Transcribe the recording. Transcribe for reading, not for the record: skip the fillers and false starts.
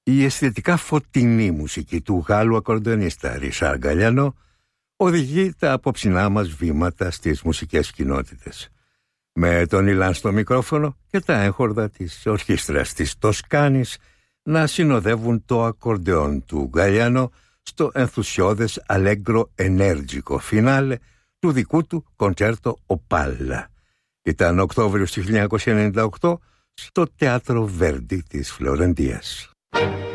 Η αισθητικά φωτεινή μουσική του Γάλλου ακορντεονίστα Ρισάρ Γκαλιάνο οδηγεί τα απόψινά μας βήματα στις μουσικές κοινότητες. Με τον Ιλάν στο μικρόφωνο και τα έγχορδα της ορχήστρας της Τοσκάνης να συνοδεύουν το ακορντεόν του Γκαλιάνο στο ενθουσιώδες αλέγκρο ενέργικο φινάλε του δικού του κοντσέρτο Οπάλα. Ήταν Οκτώβριος του 1998 στο Θέατρο Βέρντι της Φλωρεντίας.